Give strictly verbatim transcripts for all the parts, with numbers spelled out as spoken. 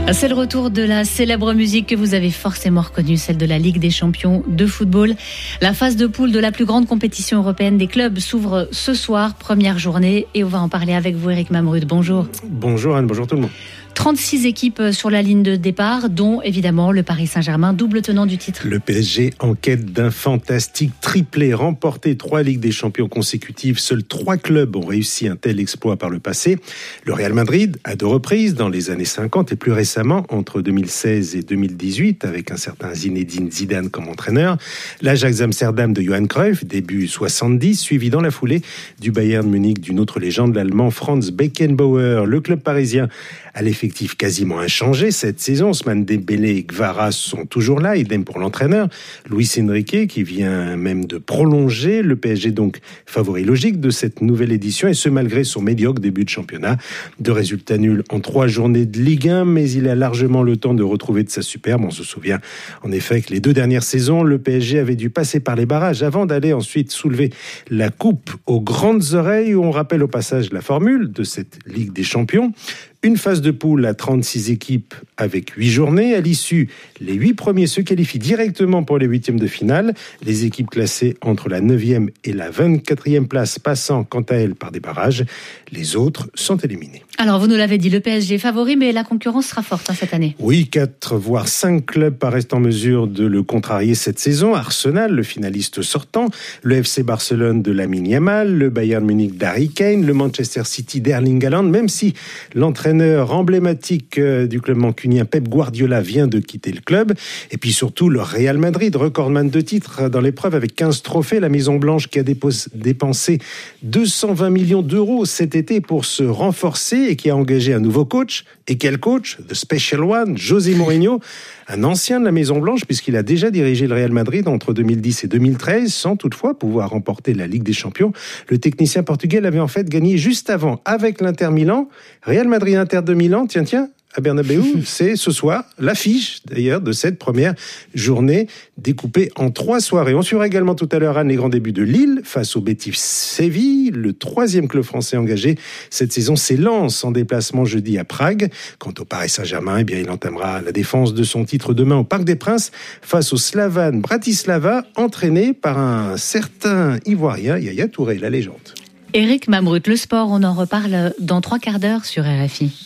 C'est le retour de la célèbre musique que vous avez forcément reconnue, celle de la Ligue des champions de football. La phase de poule de la plus grande compétition européenne des clubs s'ouvre ce soir, première journée, et on va en parler avec vous, Eric Mamrud. Bonjour. Bonjour Anne, bonjour tout le monde. trente-six équipes sur la ligne de départ, dont évidemment le Paris Saint-Germain, double tenant du titre. Le P S G en quête d'un fantastique triplé, remporté trois Ligues des champions consécutives. Seuls trois clubs ont réussi un tel exploit par le passé. Le Real Madrid, à deux reprises, dans les années cinquante et plus récemment, entre deux mille seize et deux mille dix-huit, avec un certain Zinedine Zidane comme entraîneur. L'Ajax Amsterdam de Johan Cruyff, début soixante-dix, suivi dans la foulée du Bayern Munich d'une autre légende, l'Allemand Franz Beckenbauer. Le club parisien à l'effectif quasiment inchangé cette saison. Ousmane Dembélé et Kvara sont toujours là, idem pour l'entraîneur Luis Enrique, qui vient même de prolonger. Le P S G donc favori logique de cette nouvelle édition, et ce malgré son médiocre début de championnat. Deux résultats nuls en trois journées de Ligue un, mais il a largement le temps de retrouver de sa superbe. On se souvient en effet que les deux dernières saisons, le P S G avait dû passer par les barrages avant d'aller ensuite soulever la coupe aux grandes oreilles, où on rappelle au passage la formule de cette Ligue des champions. Une phase de poule à trente-six équipes avec huit journées. À l'issue, les huit premiers se qualifient directement pour les huitièmes de finale. Les équipes classées entre la neuvième et la vingt-quatrième place passant quant à elles par des barrages. Les autres sont éliminés. Alors, vous nous l'avez dit, le P S G est favori, mais la concurrence sera forte hein, cette année. Oui, quatre voire cinq clubs paraissent en mesure de le contrarier cette saison. Arsenal, le finaliste sortant, le F C Barcelone de Lamine Yamal, le Bayern Munich d'Harry Kane, le Manchester City d'Erling Haaland, même si l'entraîneur emblématique du club mancunien Pep Guardiola vient de quitter le club. Et puis surtout le Real Madrid, recordman de titres dans l'épreuve avec quinze trophées. La Maison Blanche qui a dépensé deux cent vingt millions d'euros cet été pour se renforcer et qui a engagé un nouveau coach. Et quel coach? The Special One, José Mourinho, un ancien de la Maison Blanche puisqu'il a déjà dirigé le Real Madrid entre deux mille dix et deux mille treize sans toutefois pouvoir remporter la Ligue des Champions. Le technicien portugais l'avait en fait gagné juste avant avec l'Inter Milan. Real Madrid Inter de Milan, tiens tiens, à Bernabéu, c'est ce soir l'affiche d'ailleurs de cette première journée découpée en trois soirées. On suivra également tout à l'heure Anne les grands débuts de Lille face au Betis Séville, le troisième club français engagé cette saison. C'est Lens en déplacement jeudi à Prague. Quant au Paris Saint-Germain, eh bien il entamera la défense de son titre demain au Parc des Princes face au Slavan Bratislava, entraîné par un certain Ivoirien, Yaya Touré, la légende. Eric Mamrud, le sport, on en reparle dans trois quarts d'heure sur R F I.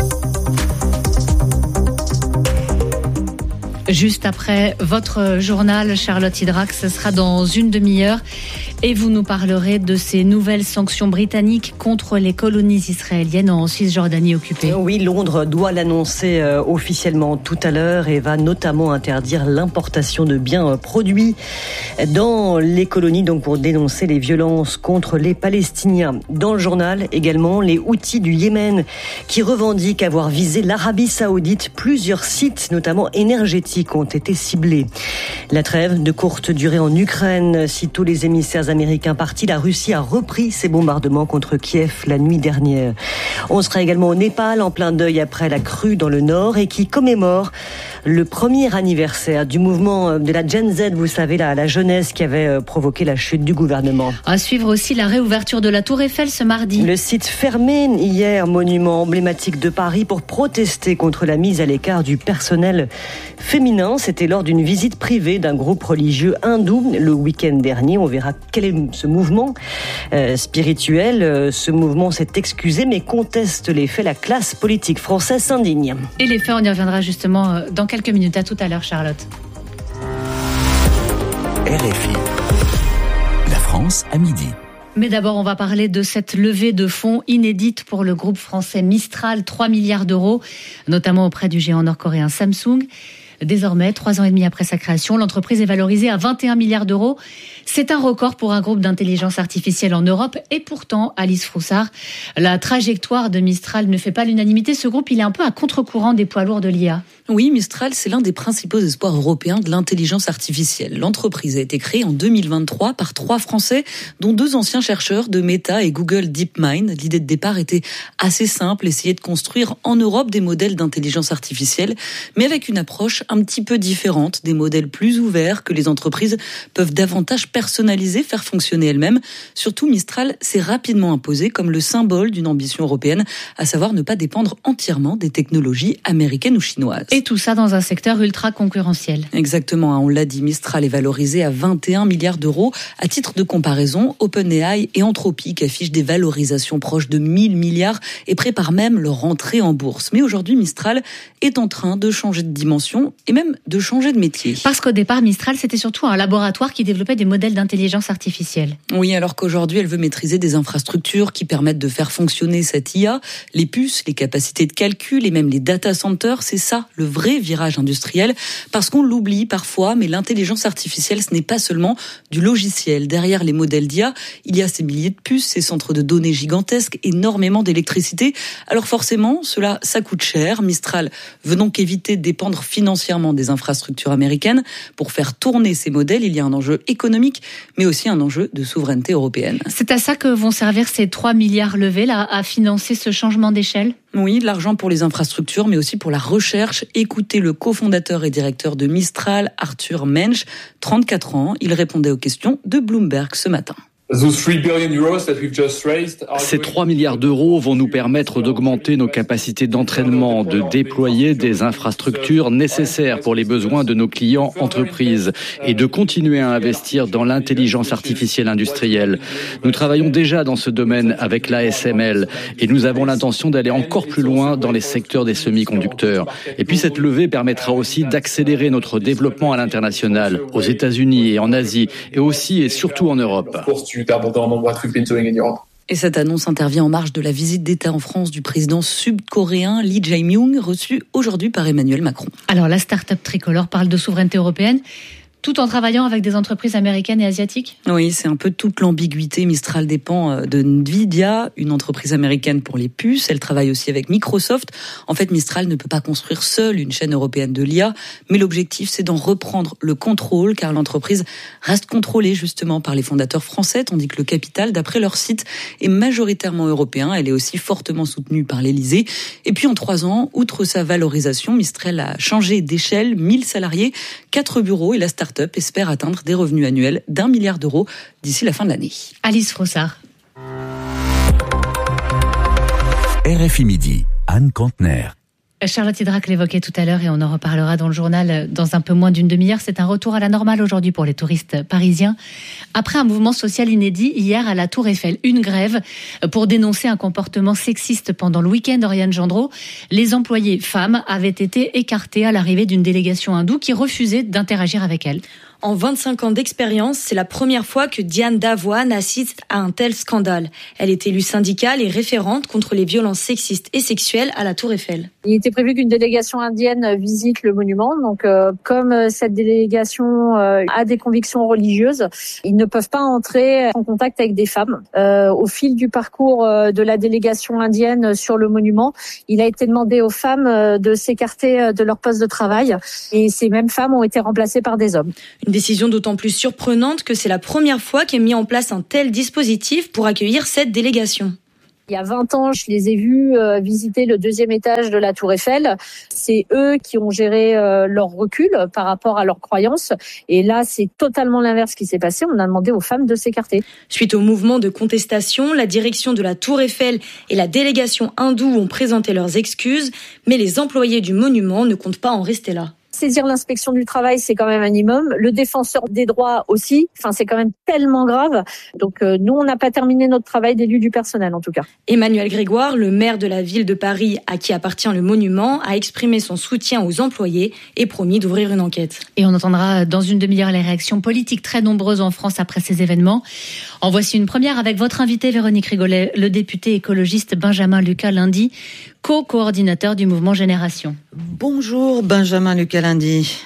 Juste après votre journal, Charlotte Hydrac, ce sera dans une demi-heure. Et vous nous parlerez de ces nouvelles sanctions britanniques contre les colonies israéliennes en Cisjordanie occupée. Oui, Londres doit l'annoncer euh, officiellement tout à l'heure et va notamment interdire l'importation de biens produits dans les colonies, donc pour dénoncer les violences contre les Palestiniens. Dans le journal également, les Houthis du Yémen qui revendiquent avoir visé l'Arabie Saoudite. Plusieurs sites, notamment énergétiques, ont été ciblés. La trêve de courte durée en Ukraine, sitôt les émissaires américains partis, la Russie a repris ses bombardements contre Kiev la nuit dernière. On sera également au Népal, en plein deuil après la crue dans le nord, et qui commémore le premier anniversaire du mouvement de la Gen Z, vous savez, la, la jeunesse qui avait provoqué la chute du gouvernement. À suivre aussi la réouverture de la Tour Eiffel ce mardi. Le site fermé hier, monument emblématique de Paris, pour protester contre la mise à l'écart du personnel féminin. C'était lors d'une visite privée d'un groupe religieux hindou le week-end dernier. On verra quel est ce mouvement euh, spirituel. Euh, ce mouvement s'est excusé mais conteste les faits. La classe politique française s'indigne. Et les faits, on y reviendra justement euh, dans quelques minutes. À tout à l'heure, Charlotte. R F I. La France à midi. Mais d'abord, on va parler de cette levée de fonds inédite pour le groupe français Mistral, trois milliards d'euros, notamment auprès du géant nord-coréen Samsung. Désormais, trois ans et demi après sa création, l'entreprise est valorisée à vingt et un milliards d'euros. C'est un record pour un groupe d'intelligence artificielle en Europe. Et pourtant, Alice Froussard, la trajectoire de Mistral ne fait pas l'unanimité. Ce groupe, il est un peu à contre-courant des poids lourds de l'I A. Oui, Mistral, c'est l'un des principaux espoirs européens de l'intelligence artificielle. L'entreprise a été créée en deux mille vingt-trois par trois Français, dont deux anciens chercheurs de Meta et Google DeepMind. L'idée de départ était assez simple, essayer de construire en Europe des modèles d'intelligence artificielle, mais avec une approche un petit peu différente, des modèles plus ouverts que les entreprises peuvent davantage personnaliser, faire fonctionner elles-mêmes. Surtout, Mistral s'est rapidement imposé comme le symbole d'une ambition européenne, à savoir ne pas dépendre entièrement des technologies américaines ou chinoises. Et tout ça dans un secteur ultra concurrentiel. Exactement, on l'a dit, Mistral est valorisé à vingt et un milliards d'euros. À titre de comparaison, OpenAI et Anthropic affichent des valorisations proches de mille milliards et préparent même leur entrée en bourse. Mais aujourd'hui, Mistral est en train de changer de dimension et même de changer de métier. Parce qu'au départ, Mistral, c'était surtout un laboratoire qui développait des modèles d'intelligence artificielle. Oui, alors qu'aujourd'hui, elle veut maîtriser des infrastructures qui permettent de faire fonctionner cette I A, les puces, les capacités de calcul et même les data centers, c'est ça le vrai virage industriel, parce qu'on l'oublie parfois, mais l'intelligence artificielle, ce n'est pas seulement du logiciel. Derrière les modèles d'I A, il y a ces milliers de puces, ces centres de données gigantesques, énormément d'électricité. Alors forcément, cela, ça coûte cher. Mistral veut donc éviter de dépendre financièrement des infrastructures américaines. Pour faire tourner ces modèles, il y a un enjeu économique, mais aussi un enjeu de souveraineté européenne. C'est à ça que vont servir ces trois milliards levés, là, à financer ce changement d'échelle ? Oui, de l'argent pour les infrastructures, mais aussi pour la recherche. Écoutez le cofondateur et directeur de Mistral, Arthur Mensch, trente-quatre ans. Il répondait aux questions de Bloomberg ce matin. Ces trois milliards d'euros vont nous permettre d'augmenter nos capacités d'entraînement, de déployer des infrastructures nécessaires pour les besoins de nos clients entreprises et de continuer à investir dans l'intelligence artificielle industrielle. Nous travaillons déjà dans ce domaine avec l'A S M L et nous avons l'intention d'aller encore plus loin dans les secteurs des semi-conducteurs. Et puis cette levée permettra aussi d'accélérer notre développement à l'international, aux États-Unis et en Asie, et aussi et surtout en Europe. Et cette annonce intervient en marge de la visite d'État en France du président sud-coréen Lee Jae-myung, reçu aujourd'hui par Emmanuel Macron. Alors la start-up tricolore parle de souveraineté européenne, tout en travaillant avec des entreprises américaines et asiatiques ? Oui, c'est un peu toute l'ambiguïté. Mistral dépend de Nvidia, une entreprise américaine pour les puces. Elle travaille aussi avec Microsoft. En fait, Mistral ne peut pas construire seule une chaîne européenne de l'I A, mais l'objectif, c'est d'en reprendre le contrôle, car l'entreprise reste contrôlée justement par les fondateurs français, tandis que le capital, d'après leur site, est majoritairement européen. Elle est aussi fortement soutenue par l'Élysée. Et puis en trois ans, outre sa valorisation, Mistral a changé d'échelle, mille salariés, quatre bureaux et la start Start-up espère atteindre des revenus annuels d'un milliard d'euros d'ici la fin de l'année. Alice Frossard. R F I Midi, Anne Contener. Charlotte Hydrac l'évoquait tout à l'heure et on en reparlera dans le journal dans un peu moins d'une demi-heure. C'est un retour à la normale aujourd'hui pour les touristes parisiens. Après un mouvement social inédit hier à la Tour Eiffel, une grève pour dénoncer un comportement sexiste pendant le week-end. Oriane Gendreau, les employés femmes avaient été écartés à l'arrivée d'une délégation hindoue qui refusait d'interagir avec elles. En vingt-cinq ans d'expérience, c'est la première fois que Diane Davoine assiste à un tel scandale. Elle est élue syndicale et référente contre les violences sexistes et sexuelles à la Tour Eiffel. Il était prévu qu'une délégation indienne visite le monument. Donc, euh, comme cette délégation euh, a des convictions religieuses, ils ne peuvent pas entrer en contact avec des femmes. Euh, au fil du parcours euh, de la délégation indienne sur le monument, il a été demandé aux femmes euh, de s'écarter euh, de leur poste de travail. Et ces mêmes femmes ont été remplacées par des hommes. Une décision d'autant plus surprenante que c'est la première fois qu'est mis en place un tel dispositif pour accueillir cette délégation. Il y a vingt ans, je les ai vus euh, visiter le deuxième étage de la Tour Eiffel. C'est eux qui ont géré euh, leur recul par rapport à leurs croyances. Et là, c'est totalement l'inverse qui s'est passé. On a demandé aux femmes de s'écarter. Suite au mouvement de contestation, la direction de la Tour Eiffel et la délégation hindoue ont présenté leurs excuses. Mais les employés du monument ne comptent pas en rester là. Saisir l'inspection du travail, c'est quand même un minimum. Le défenseur des droits aussi. Enfin, c'est quand même tellement grave. Donc, euh, nous, on n'a pas terminé notre travail d'élu du personnel, en tout cas. Emmanuel Grégoire, le maire de la ville de Paris, à qui appartient le monument, a exprimé son soutien aux employés et promis d'ouvrir une enquête. Et on entendra dans une demi-heure les réactions politiques très nombreuses en France après ces événements. En voici une première avec votre invité Véronique Rigolet, le député écologiste Benjamin Lucas Lindie, co-coordinateur du mouvement Génération. Bonjour Benjamin Lucas Lindie.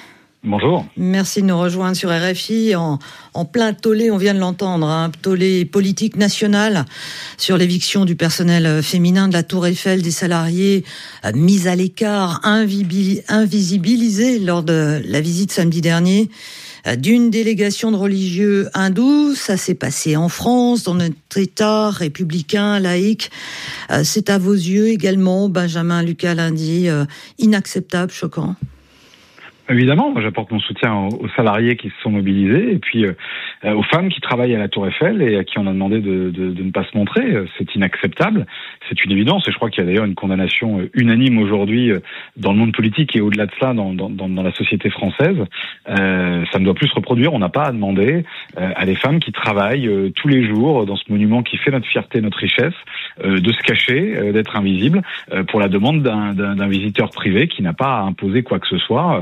Bonjour. Merci de nous rejoindre sur R F I en, en plein tollé, on vient de l'entendre, hein, tollé politique national sur l'éviction du personnel féminin de la Tour Eiffel, des salariés euh, mis à l'écart, invisibilisés lors de la visite samedi dernier euh, d'une délégation de religieux hindous. Ça s'est passé en France, dans notre État républicain, laïque. Euh, c'est à vos yeux également, Benjamin Lucas Lundy, euh, inacceptable, choquant? Évidemment, moi j'apporte mon soutien aux, aux salariés qui se sont mobilisés et puis euh, aux femmes qui travaillent à la Tour Eiffel et à qui on a demandé de, de, de ne pas se montrer. C'est inacceptable, c'est une évidence et je crois qu'il y a d'ailleurs une condamnation unanime aujourd'hui dans le monde politique et au-delà de cela dans, dans, dans la société française. Euh, ça ne doit plus se reproduire, on n'a pas à demander euh, à des femmes qui travaillent euh, tous les jours dans ce monument qui fait notre fierté, notre richesse, euh, de se cacher, euh, d'être invisible euh, pour la demande d'un, d'un, d'un visiteur privé qui n'a pas à imposer quoi que ce soit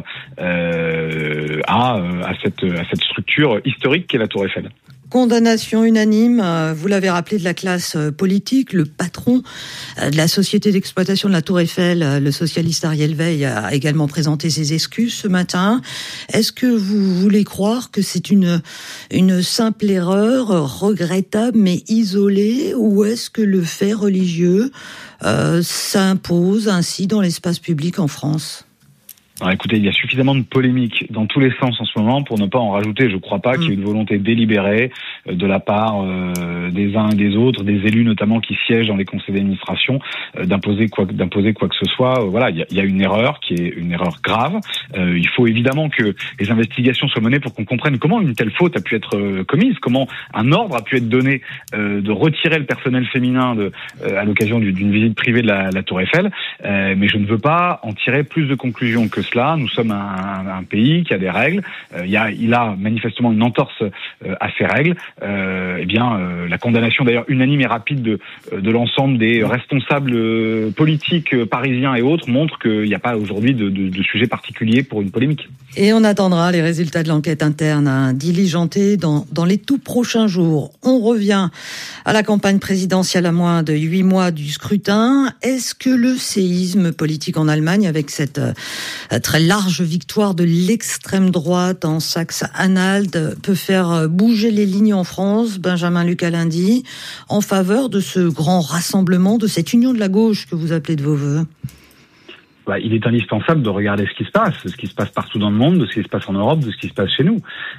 Euh, à, à, cette, à cette structure historique qu'est la Tour Eiffel. Condamnation unanime, vous l'avez rappelé, de la classe politique. Le patron de la société d'exploitation de la Tour Eiffel, le socialiste Ariel Veil, a également présenté ses excuses ce matin. Est-ce que vous voulez croire que c'est une, une simple erreur regrettable mais isolée, ou est-ce que le fait religieux euh, s'impose ainsi dans l'espace public en France ? Alors écoutez, il y a suffisamment de polémiques dans tous les sens en ce moment pour ne pas en rajouter. Je ne crois pas mmh. qu'il y ait une volonté délibérée de la part euh, des uns et des autres, des élus notamment qui siègent dans les conseils d'administration, euh, d'imposer quoi, d'imposer quoi que ce soit. Euh, voilà, il y, a, il y a une erreur qui est une erreur grave. Euh, il faut évidemment que les investigations soient menées pour qu'on comprenne comment une telle faute a pu être euh, commise, comment un ordre a pu être donné euh, de retirer le personnel féminin de, euh, à l'occasion d'une visite privée de la, la Tour Eiffel. Euh, mais je ne veux pas en tirer plus de conclusions que cela. Nous sommes un, un pays qui a des règles. Euh, il, y a, il a manifestement une entorse euh, à ces règles. Euh, eh bien, euh, la condamnation d'ailleurs unanime et rapide de, de l'ensemble des responsables euh, politiques euh, parisiens et autres montre qu'il n'y a pas aujourd'hui de, de, de sujet particulier pour une polémique. Et on attendra les résultats de l'enquête interne hein, diligentée dans, dans les tout prochains jours. On revient à la campagne présidentielle à moins de huit mois du scrutin. Est-ce que le séisme politique en Allemagne, avec cette euh, très large victoire de l'extrême droite en Saxe-Anhalt, peut faire bouger les lignes en France, Benjamin Lucas Lundy, en faveur de ce grand rassemblement, de cette union de la gauche que vous appelez de vos voeux? Bah, il est indispensable de regarder ce qui se passe, ce qui se passe partout dans le monde, de ce qui se passe en Europe, de ce qui se passe chez nous.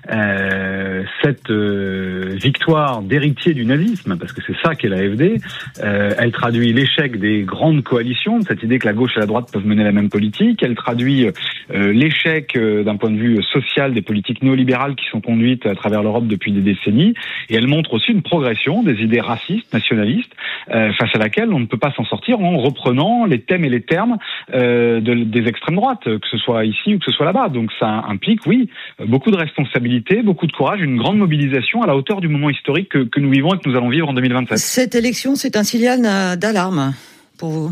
Euh, cette euh, victoire d'héritier du nazisme, parce que c'est ça qu'est l'A F D, euh, elle traduit l'échec des grandes coalitions, de cette idée que la gauche et la droite peuvent mener la même politique. Elle traduit euh, l'échec euh, d'un point de vue social des politiques néolibérales qui sont conduites à travers l'Europe depuis des décennies. Et elle montre aussi une progression des idées racistes, nationalistes, euh, face à laquelle on ne peut pas s'en sortir en reprenant les thèmes et les termes euh, De, des extrêmes droites, que ce soit ici ou que ce soit là-bas. Donc ça implique, oui, beaucoup de responsabilités, beaucoup de courage, une grande mobilisation à la hauteur du moment historique que, que nous vivons et que nous allons vivre en deux mille vingt-sept. Cette élection, c'est un signal d'alarme pour vous?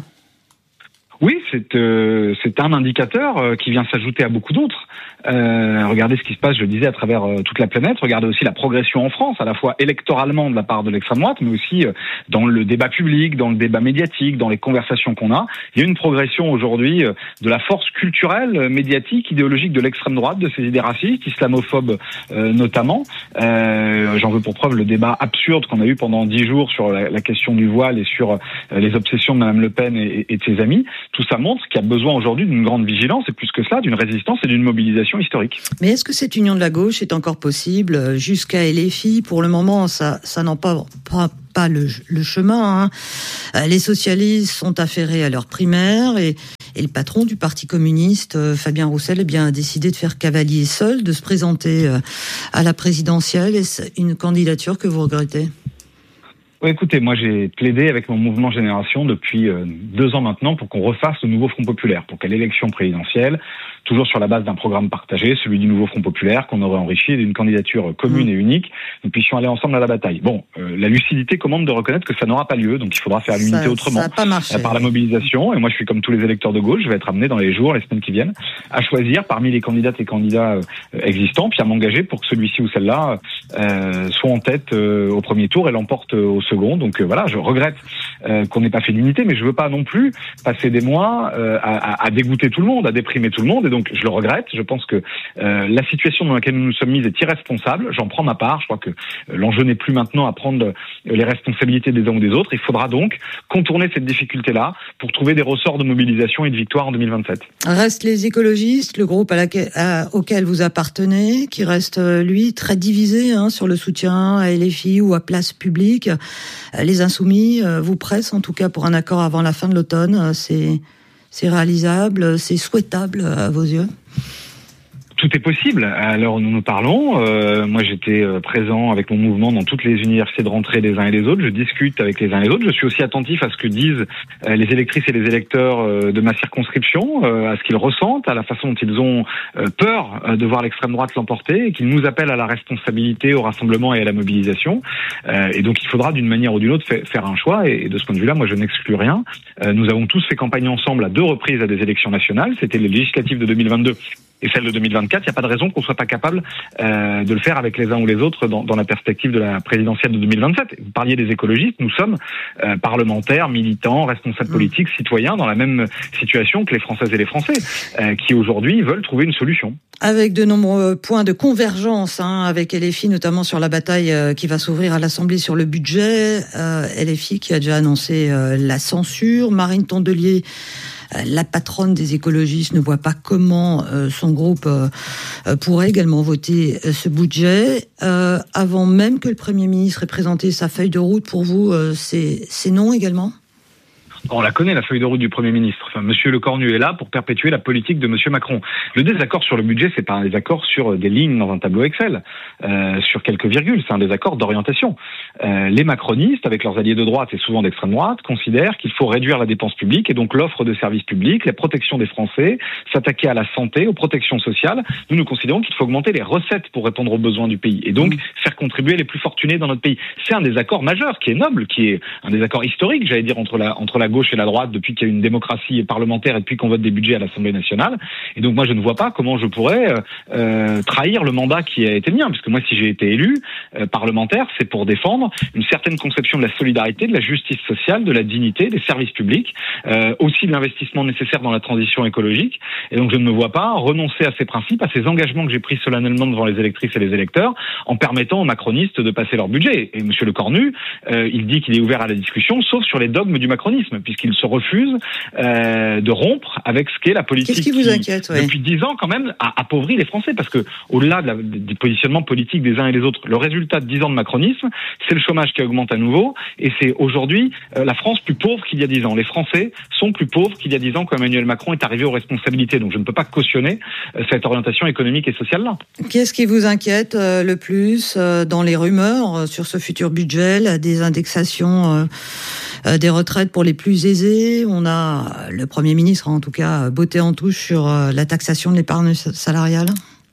Oui, c'est euh, c'est un indicateur euh, qui vient s'ajouter à beaucoup d'autres. Euh, regardez ce qui se passe, je le disais, à travers euh, toute la planète. Regardez aussi la progression en France, à la fois électoralement de la part de l'extrême droite, mais aussi euh, dans le débat public, dans le débat médiatique, dans les conversations qu'on a. Il y a une progression aujourd'hui euh, de la force culturelle, euh, médiatique, idéologique de l'extrême droite, de ces idées racistes, islamophobes euh, notamment. Euh, j'en veux pour preuve le débat absurde qu'on a eu pendant dix jours sur la, la question du voile et sur euh, les obsessions de Madame Le Pen et, et de ses amis. Tout ça montre qu'il y a besoin aujourd'hui d'une grande vigilance et plus que cela, d'une résistance et d'une mobilisation historique. Mais est-ce que cette union de la gauche est encore possible jusqu'à L F I? Pour le moment, ça, ça n'en pas, pas, pas le, le chemin. Hein. Les socialistes sont affairés à leur primaire et, et le patron du Parti communiste, Fabien Roussel, eh bien, a décidé de faire cavalier seul, de se présenter à la présidentielle. Est-ce une candidature que vous regrettez? Oui, écoutez, moi j'ai plaidé avec mon mouvement Génération depuis euh, deux ans maintenant pour qu'on refasse le nouveau Front Populaire, pour qu'à l'élection présidentielle, toujours sur la base d'un programme partagé, celui du nouveau Front Populaire, qu'on aurait enrichi d'une candidature commune mmh. et unique, nous puissions aller ensemble à la bataille. Bon, euh, la lucidité commande de reconnaître que ça n'aura pas lieu, donc il faudra faire l'unité autrement, ça a pas marché, euh, par la mobilisation. Et moi je suis comme tous les électeurs de gauche, je vais être amené dans les jours, les semaines qui viennent, à choisir parmi les candidates et candidats euh, existants, puis à m'engager pour que celui-ci ou celle-là euh, soit en tête euh, au premier tour et l'emporte euh, au second. second. Donc euh, voilà, je regrette euh, qu'on n'ait pas fait l'unité, mais je veux pas non plus passer des mois euh, à, à dégoûter tout le monde, à déprimer tout le monde. Et donc je le regrette. Je pense que euh, la situation dans laquelle nous nous sommes mis est irresponsable. J'en prends ma part. Je crois que euh, l'enjeu n'est plus maintenant à prendre euh, les responsabilités des uns ou des autres. Il faudra donc contourner cette difficulté-là pour trouver des ressorts de mobilisation et de victoire en deux mille vingt-sept. Restent les écologistes, le groupe à laquelle, à, auquel vous appartenez, qui reste, lui, très divisé hein, sur le soutien à L F I ou à Place Publique. Les Insoumis vous pressent, en tout cas, pour un accord avant la fin de l'automne. C'est, c'est réalisable, c'est souhaitable à vos yeux? Tout est possible. Alors nous nous parlons. Euh, moi, j'étais présent avec mon mouvement dans toutes les universités de rentrée des uns et des autres. Je discute avec les uns et les autres. Je suis aussi attentif à ce que disent euh, les électrices et les électeurs euh, de ma circonscription, euh, à ce qu'ils ressentent, à la façon dont ils ont euh, peur euh, de voir l'extrême droite l'emporter et qu'ils nous appellent à la responsabilité, au rassemblement et à la mobilisation. Euh, et donc, il faudra d'une manière ou d'une autre fa- faire un choix. Et, et de ce point de vue-là, moi, je n'exclus rien. Euh, nous avons tous fait campagne ensemble à deux reprises à des élections nationales. C'était les législatives de deux mille vingt-deux et celle de deux mille vingt-quatre, il n'y a pas de raison qu'on ne soit pas capable euh, de le faire avec les uns ou les autres dans, dans la perspective de la présidentielle de deux mille vingt-sept. Vous parliez des écologistes, nous sommes euh, parlementaires, militants, responsables politiques, citoyens dans la même situation que les Françaises et les Français, euh, qui aujourd'hui veulent trouver une solution. Avec de nombreux points de convergence, hein, avec L F I, notamment sur la bataille euh, qui va s'ouvrir à l'Assemblée sur le budget. Euh, L F I qui a déjà annoncé euh, la censure. Marine Tondelier, la patronne des écologistes, ne voit pas comment euh, son groupe euh, pourrait également voter euh, ce budget. Euh, avant même que le Premier ministre ait présenté sa feuille de route, pour vous, euh, c'est, c'est non également ? On la connaît, la feuille de route du Premier ministre. Enfin, Monsieur Lecornu est là pour perpétuer la politique de Monsieur Macron. Le désaccord sur le budget, c'est pas un désaccord sur des lignes dans un tableau Excel, euh, sur quelques virgules. C'est un désaccord d'orientation. Euh, les macronistes, avec leurs alliés de droite et souvent d'extrême droite, considèrent qu'il faut réduire la dépense publique et donc l'offre de services publics, la protection des Français, s'attaquer à la santé, aux protections sociales. Nous, nous considérons qu'il faut augmenter les recettes pour répondre aux besoins du pays et donc mmh. faire contribuer les plus fortunés dans notre pays. C'est un désaccord majeur, qui est noble, qui est un désaccord historique, j'allais dire, entre la, entre la gauche et la droite depuis qu'il y a une démocratie parlementaire et depuis qu'on vote des budgets à l'Assemblée nationale. Et donc moi je ne vois pas comment je pourrais euh, trahir le mandat qui a été le mien, puisque moi si j'ai été élu euh, parlementaire, c'est pour défendre une certaine conception de la solidarité, de la justice sociale, de la dignité, des services publics, euh, aussi de l'investissement nécessaire dans la transition écologique. Et donc je ne me vois pas renoncer à ces principes, à ces engagements que j'ai pris solennellement devant les électrices et les électeurs, en permettant aux macronistes de passer leur budget. Et Monsieur Lecornu, euh, il dit qu'il est ouvert à la discussion, sauf sur les dogmes du macronisme, puisqu'il se refuse euh, de rompre avec ce qu'est la politique Qu'est-ce qui vous inquiète, qui, ouais. depuis dix ans quand même, a appauvri les Français, parce que au-delà de la, des positionnements politiques des uns et des autres, le résultat de dix ans de macronisme, c'est le chômage qui augmente à nouveau, et c'est aujourd'hui euh, la France plus pauvre qu'il y a dix ans. Les Français sont plus pauvres qu'il y a dix ans quand Emmanuel Macron est arrivé aux responsabilités. Donc je ne peux pas cautionner euh, cette orientation économique et sociale-là. Qu'est-ce qui vous inquiète euh, le plus euh, dans les rumeurs euh, sur ce futur budget, la désindexation euh, euh, des retraites pour les plus aisés? On a le Premier ministre, en tout cas, botté en touche sur euh, la taxation de l'épargne salariale.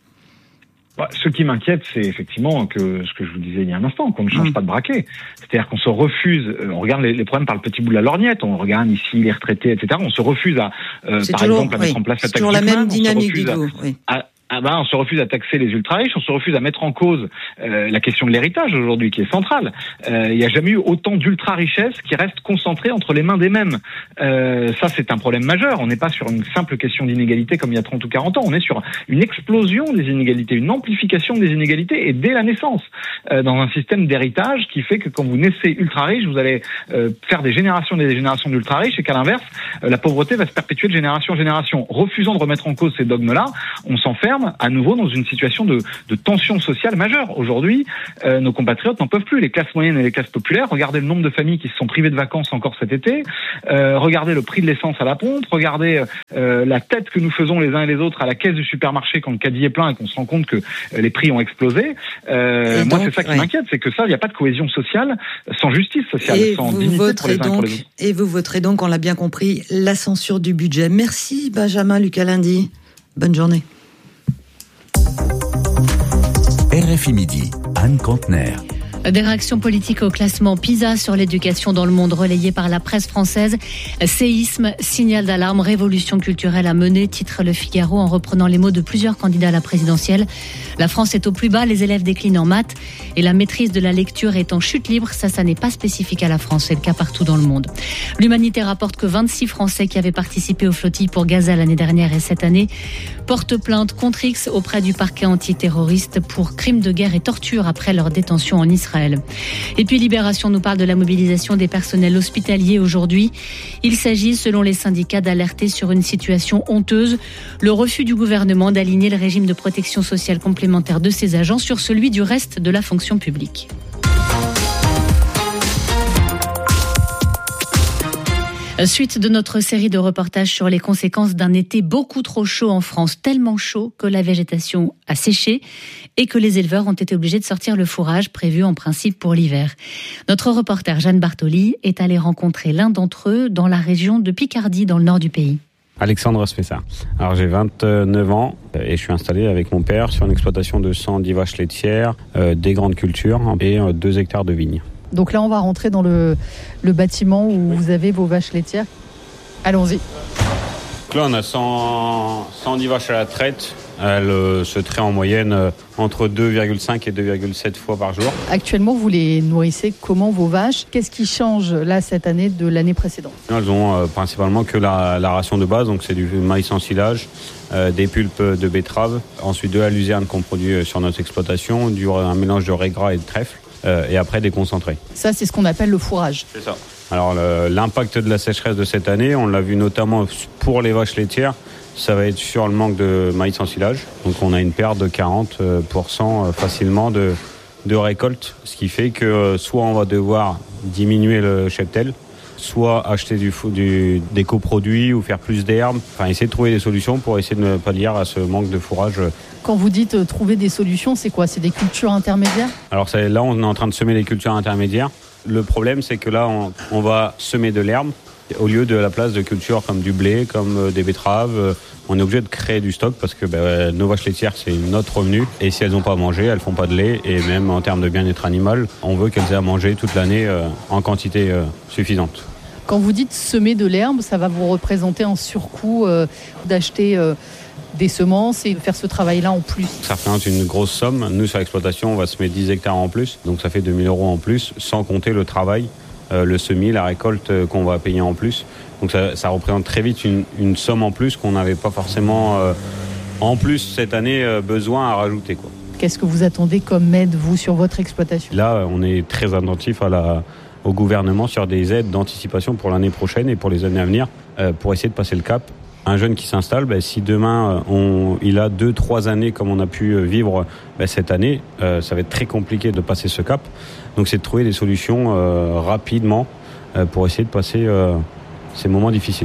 Bah, ce qui m'inquiète, c'est effectivement que ce que je vous disais il y a un instant, qu'on ne change mmh. pas de braquet. C'est-à-dire qu'on se refuse, euh, on regarde les, les problèmes par le petit bout de la lorgnette, on regarde ici les retraités, et cetera. On se refuse à, euh, par toujours, exemple, à oui, mettre en place la taxe c'est toujours la même dynamique du coup. Oui. Ah ben, on se refuse à taxer les ultra-riches, on se refuse à mettre en cause euh, la question de l'héritage aujourd'hui, qui est centrale. Euh, il n'y a jamais eu autant d'ultra-richesses qui restent concentrées entre les mains des mêmes. Euh, ça, c'est un problème majeur. On n'est pas sur une simple question d'inégalité comme il y a trente ou quarante ans. On est sur une explosion des inégalités, une amplification des inégalités, et dès la naissance, euh, dans un système d'héritage qui fait que quand vous naissez ultra-riche, vous allez euh, faire des générations et des générations d'ultra-riches, et qu'à l'inverse, euh, la pauvreté va se perpétuer de génération en génération. Refusant de remettre en cause ces dogmes-là, on s'enferme à nouveau dans une situation de, de tension sociale majeure. Aujourd'hui, euh, nos compatriotes n'en peuvent plus. Les classes moyennes et les classes populaires, regardez le nombre de familles qui se sont privées de vacances encore cet été, euh, regardez le prix de l'essence à la pompe, regardez euh, la tête que nous faisons les uns et les autres à la caisse du supermarché quand le caddie est plein et qu'on se rend compte que euh, les prix ont explosé. Euh, moi, donc, c'est ça qui ouais. m'inquiète, c'est que ça, il n'y a pas de cohésion sociale sans justice sociale, et sans vous dignité voterez pour les uns donc, et pour les autres. Et vous voterez donc, on l'a bien compris, la censure du budget. Merci Benjamin Lucas-Lundy. Bonne journée. R F I Midi, Anne Contener. Des réactions politiques au classement PISA sur l'éducation dans le monde relayé par la presse française. Séisme, signal d'alarme, révolution culturelle à mener, titre Le Figaro en reprenant les mots de plusieurs candidats à la présidentielle. La France est au plus bas, les élèves déclinent en maths et la maîtrise de la lecture est en chute libre. Ça, ça n'est pas spécifique à la France, c'est le cas partout dans le monde. L'Humanité rapporte que vingt-six Français qui avaient participé aux flottilles pour Gaza l'année dernière et cette année portent plainte contre X auprès du parquet antiterroriste pour crimes de guerre et torture après leur détention en Israël. Et puis Libération nous parle de la mobilisation des personnels hospitaliers aujourd'hui. Il s'agit, selon les syndicats, d'alerter sur une situation honteuse, le refus du gouvernement d'aligner le régime de protection sociale complémentaire de ses agents sur celui du reste de la fonction publique. Suite de notre série de reportages sur les conséquences d'un été beaucoup trop chaud en France, tellement chaud que la végétation a séché et que les éleveurs ont été obligés de sortir le fourrage prévu en principe pour l'hiver. Notre reporter Jeanne Bartoli est allée rencontrer l'un d'entre eux dans la région de Picardie, dans le nord du pays. Alexandre Spessard. Alors j'ai vingt-neuf ans et je suis installé avec mon père sur une exploitation de cent dix vaches laitières, euh, des grandes cultures et euh, deux hectares de vignes. Donc là, on va rentrer dans le, le bâtiment où vous avez vos vaches laitières. Allons-y. Donc là, on a cent, cent dix vaches à la traite. Elles euh, se traient en moyenne euh, entre deux virgule cinq et deux virgule sept fois par jour. Actuellement, vous les nourrissez comment, vos vaches ? Qu'est-ce qui change là cette année de l'année précédente ? Elles ont euh, principalement que la, la ration de base, donc c'est du maïs en silage, euh, des pulpes de betterave, ensuite de la luzerne qu'on produit sur notre exploitation, du, un mélange de raie gras et de trèfle. Euh, et après des concentrés. Ça, c'est ce qu'on appelle le fourrage. C'est ça. Alors le, l'impact de la sécheresse de cette année, on l'a vu notamment pour les vaches laitières, ça va être sur le manque de maïs en silage. Donc on a une perte de quarante pour cent facilement de, de récolte, ce qui fait que soit on va devoir diminuer le cheptel, soit acheter du, du, des coproduits ou faire plus d'herbes, enfin essayer de trouver des solutions pour essayer de ne pas pallier à ce manque de fourrage. Quand vous dites euh, trouver des solutions, c'est quoi ? C'est des cultures intermédiaires ? Alors ça, là, on est en train de semer des cultures intermédiaires. Le problème, c'est que là, on, on va semer de l'herbe au lieu de la place de cultures comme du blé, comme euh, des betteraves. Euh, on est obligé de créer du stock parce que ben, nos vaches laitières, c'est notre revenu. Et si elles n'ont pas à manger, elles font pas de lait. Et même en termes de bien-être animal, on veut qu'elles aient à manger toute l'année euh, en quantité euh, suffisante. Quand vous dites semer de l'herbe, ça va vous représenter un surcoût euh, d'acheter euh, des semences et de faire ce travail-là en plus. Ça représente une grosse somme. Nous, sur l'exploitation, on va semer dix hectares en plus. Donc ça fait deux mille euros en plus, sans compter le travail, euh, le semis, la récolte euh, qu'on va payer en plus. Donc ça, ça représente très vite une, une somme en plus qu'on n'avait pas forcément, euh, en plus, cette année, euh, besoin à rajouter, quoi. Qu'est-ce que vous attendez comme aide, vous, sur votre exploitation ? Là, on est très attentif à la... au gouvernement sur des aides d'anticipation pour l'année prochaine et pour les années à venir euh, pour essayer de passer le cap. Un jeune qui s'installe, ben, si demain on, il a deux, trois années comme on a pu vivre ben, cette année, euh, ça va être très compliqué de passer ce cap. Donc c'est de trouver des solutions euh, rapidement euh, pour essayer de passer euh, ces moments difficiles.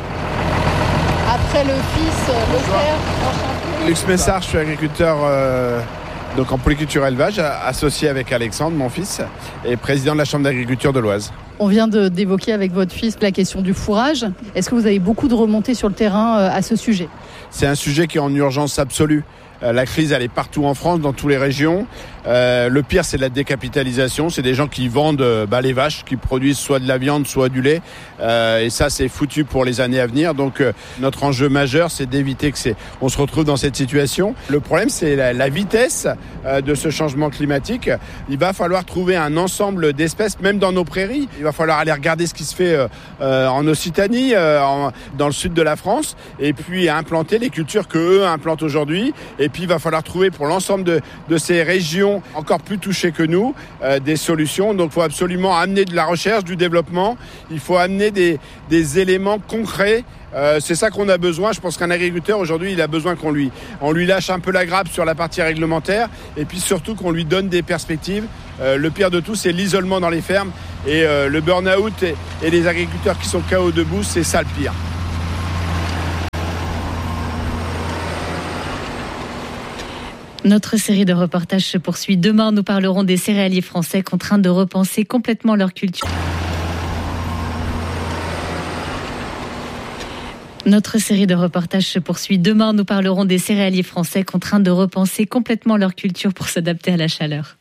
Après le fils, le père, Luc Messard, je suis agriculteur euh, donc en polyculture élevage, associé avec Alexandre, mon fils, et président de la Chambre d'agriculture de l'Oise. On vient de, d'évoquer avec votre fils la question du fourrage. Est-ce que vous avez beaucoup de remontées sur le terrain à ce sujet ? C'est un sujet qui est en urgence absolue. La crise, elle est partout en France, dans toutes les régions. Euh, le pire, c'est la décapitalisation. C'est des gens qui vendent bah, les vaches, qui produisent soit de la viande, soit du lait. Euh, et ça, c'est foutu pour les années à venir. Donc, euh, notre enjeu majeur, c'est d'éviter que c'est, on se retrouve dans cette situation. Le problème, c'est la, la vitesse euh, de ce changement climatique. Il va falloir trouver un ensemble d'espèces, même dans nos prairies. Il va falloir aller regarder ce qui se fait euh, euh, en Occitanie, euh, en, dans le sud de la France, et puis implanter les cultures que eux implantent aujourd'hui. Et puis, il va falloir trouver pour l'ensemble de, de ces régions encore plus touchées que nous, euh, des solutions. Donc, il faut absolument amener de la recherche, du développement. Il faut amener des, des éléments concrets. Euh, c'est ça qu'on a besoin. Je pense qu'un agriculteur, aujourd'hui, il a besoin qu'on lui, on lui lâche un peu la grappe sur la partie réglementaire et puis surtout qu'on lui donne des perspectives. Euh, le pire de tout, c'est l'isolement dans les fermes et euh, le burn-out et, et les agriculteurs qui sont K O debout, c'est ça le pire. Notre série de reportages se poursuit. Demain, nous parlerons des céréaliers français contraints de repenser complètement leur culture. Notre série de reportages se poursuit. Demain, nous parlerons des céréaliers français contraints de repenser complètement leur culture pour s'adapter à la chaleur.